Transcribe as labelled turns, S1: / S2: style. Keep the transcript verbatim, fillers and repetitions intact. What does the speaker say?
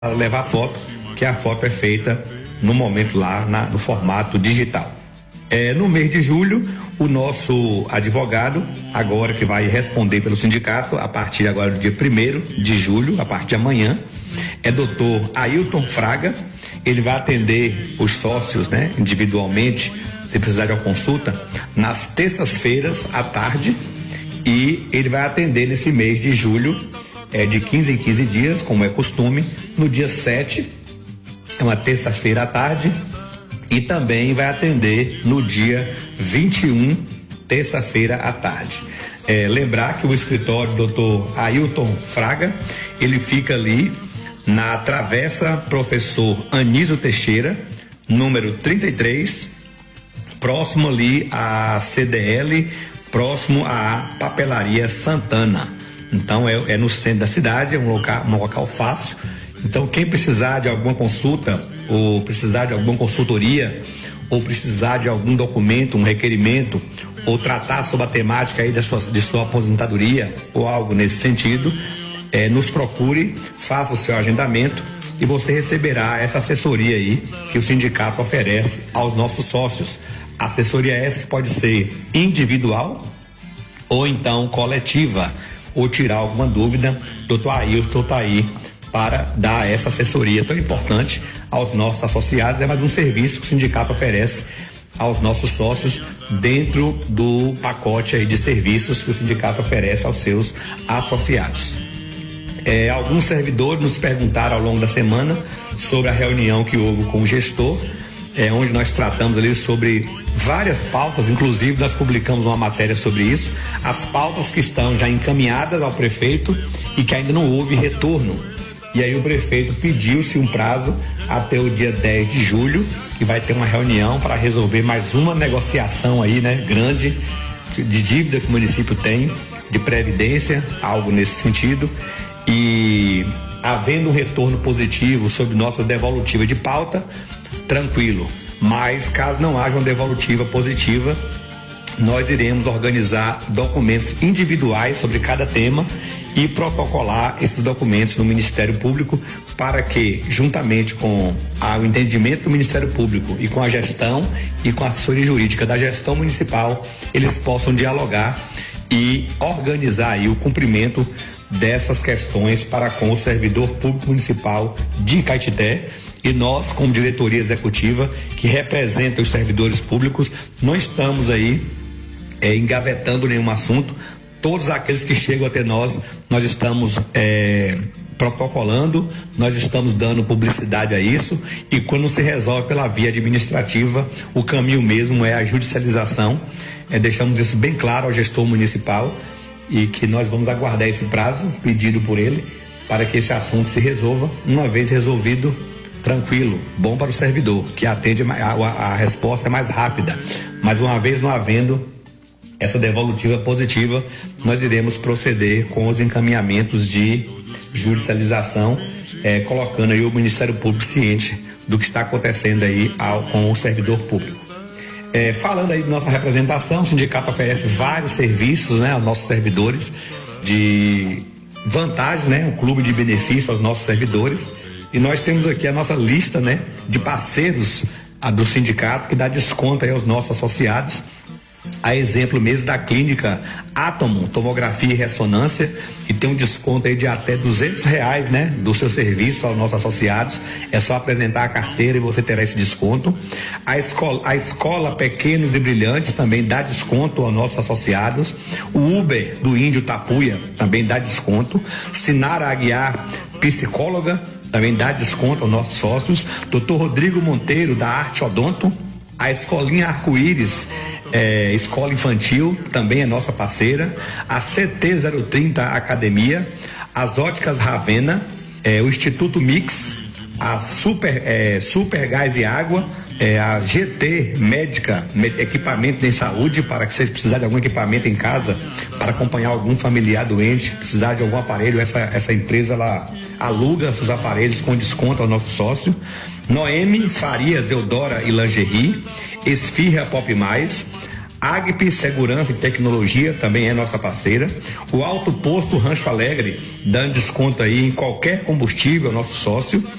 S1: levar foto, que a foto é feita no momento lá na, no formato digital. É, no mês de julho, o nosso advogado, agora que vai responder pelo sindicato, a partir agora do dia primeiro de julho, a partir de amanhã, é doutor Ailton Fraga. Ele vai atender os sócios, né, individualmente, se precisar de uma consulta, nas terças-feiras à tarde, e ele vai atender nesse mês de julho, é, de quinze em quinze dias, como é costume, no dia sete, é uma terça-feira à tarde, e também vai atender no dia vinte e um, terça-feira à tarde. É, lembrar que o escritório do doutor Ailton Fraga, ele fica ali na Travessa Professor Anísio Teixeira, número trinta e três, próximo ali à C D L, próximo à Papelaria Santana. Então é, é no centro da cidade, é um local, um local fácil. Então quem precisar de alguma consulta, ou precisar de alguma consultoria, ou precisar de algum documento, um requerimento, ou tratar sobre a temática aí da sua, de sua aposentadoria, ou algo nesse sentido, é, nos procure, faça o seu agendamento e você receberá essa assessoria aí que o sindicato oferece aos nossos sócios. Assessoria essa que pode ser individual ou então coletiva, ou tirar alguma dúvida, doutor Ailton está aí para dar essa assessoria tão importante aos nossos associados. É mais um serviço que o sindicato oferece aos nossos sócios dentro do pacote aí de serviços que o sindicato oferece aos seus associados. É, alguns servidores nos perguntaram ao longo da semana sobre a reunião que houve com o gestor, é, onde nós tratamos ali sobre várias pautas, inclusive nós publicamos uma matéria sobre isso, as pautas que estão já encaminhadas ao prefeito e que ainda não houve retorno. E aí o prefeito pediu-se um prazo até o dia dez de julho, que vai ter uma reunião para resolver mais uma negociação aí, né, grande, de dívida que o município tem, de previdência, algo nesse sentido. E havendo um retorno positivo sobre nossa devolutiva de pauta, tranquilo. Mas caso não haja uma devolutiva positiva, nós iremos organizar documentos individuais sobre cada tema e protocolar esses documentos no Ministério Público para que, juntamente com a, o entendimento do Ministério Público e com a gestão e com a assessoria jurídica da gestão municipal, eles possam dialogar e organizar aí o cumprimento dessas questões para com o servidor público municipal de Caetité. E nós, como diretoria executiva, que representa os servidores públicos, não estamos aí é, engavetando nenhum assunto. Todos aqueles que chegam até nós, nós estamos é, protocolando, nós estamos dando publicidade a isso, e quando se resolve pela via administrativa, o caminho mesmo é a judicialização. É, deixamos isso bem claro ao gestor municipal e que nós vamos aguardar esse prazo pedido por ele para que esse assunto se resolva. Uma vez resolvido, tranquilo, bom para o servidor, que atende, a, a, a resposta é mais rápida. Mas uma vez não havendo essa devolutiva positiva, nós iremos proceder com os encaminhamentos de judicialização, eh, colocando aí o Ministério Público ciente do que está acontecendo aí ao, com o servidor público. Eh, falando aí de nossa representação, o sindicato oferece vários serviços, né, aos nossos servidores, de vantagem, né, um clube de benefícios aos nossos servidores. E nós temos aqui a nossa lista, né, de parceiros a, do sindicato que dá desconto aí aos nossos associados. A exemplo mesmo da clínica Átomo, tomografia e ressonância, que tem um desconto aí de até duzentos reais, né, do seu serviço aos nossos associados. É só apresentar a carteira e você terá esse desconto. A escola, a escola Pequenos e Brilhantes também dá desconto aos nossos associados. O Uber do Índio Tapuia também dá desconto. Sinara Aguiar, psicóloga, também dá desconto aos nossos sócios. doutor Rodrigo Monteiro, da Arte Odonto. A Escolinha Arco-Íris, é, escola infantil, também é nossa parceira. A C T zero trinta Academia, as Óticas Ravena, é, o Instituto Mix, a Super, é, Super Gás e Água, é, a G T Médica, equipamento em saúde, para que vocês precisarem de algum equipamento em casa, para acompanhar algum familiar doente, precisar de algum aparelho, essa, essa empresa ela aluga seus aparelhos com desconto ao nosso sócio. Noemi Farias, Eudora e Lingerie, Esfirra Pop Mais, Agp Segurança e Tecnologia também é nossa parceira. O Alto Posto Rancho Alegre, dando desconto aí em qualquer combustível, nosso sócio.